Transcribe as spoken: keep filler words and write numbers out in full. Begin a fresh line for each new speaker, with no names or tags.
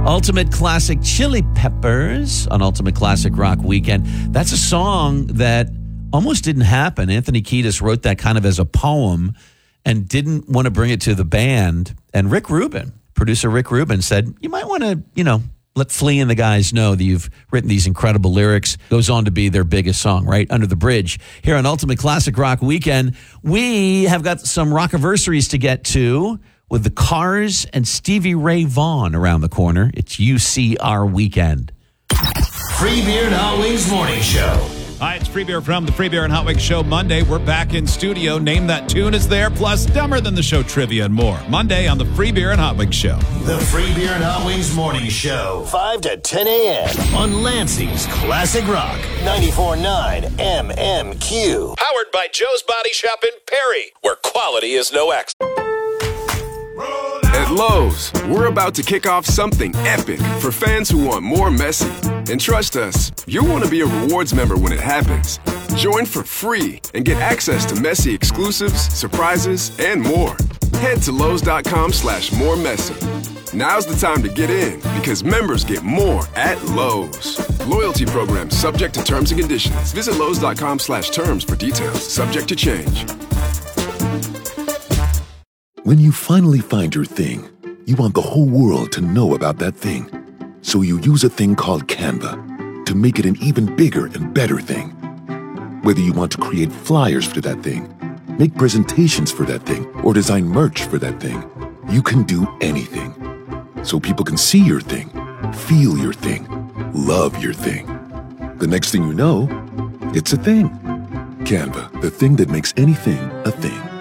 Ultimate Classic Chili Peppers on Ultimate Classic Rock Weekend. That's a song that almost didn't happen. Anthony Kiedis wrote that kind of as a poem and didn't want to bring it to the band. And Rick Rubin, producer Rick Rubin, said, you might want to, you know, let Flea and the guys know that you've written these incredible lyrics. Goes on to be their biggest song, right? Under the Bridge. Here on Ultimate Classic Rock Weekend, we have got some rockiversaries to get to with the Cars and Stevie Ray Vaughan around the corner. It's U C R Weekend.
Free Beer and Hot Wings Morning Show.
Hi, it's Free Beer from the Free Beer and Hot Wings Show Monday. We're back in studio. Name That Tune is there, plus Dumber Than the Show trivia and more. Monday on the Free Beer and Hot Wings Show.
The Free Beer and Hot Wings Morning Show. five to ten a.m. on Lansing's Classic Rock. ninety-four point nine M M Q.
Powered by Joe's Body Shop in Perry, where quality is no accident.
At Lowe's, we're about to kick off something epic for fans who want more Messi. And trust us, you'll want to be a rewards member when it happens. Join for free and get access to Messi exclusives, surprises, and more. Head to Lowe's.com slash more Messi. Now's the time to get in because members get more at Lowe's. Loyalty program subject to terms and conditions. Visit Lowe's.com slash terms for details. Subject to change.
When you finally find your thing, you want the whole world to know about that thing. So you use a thing called Canva to make it an even bigger and better thing. Whether you want to create flyers for that thing, make presentations for that thing, or design merch for that thing, you can do anything. So people can see your thing, feel your thing, love your thing. The next thing you know, it's a thing. Canva, the thing that makes anything a thing.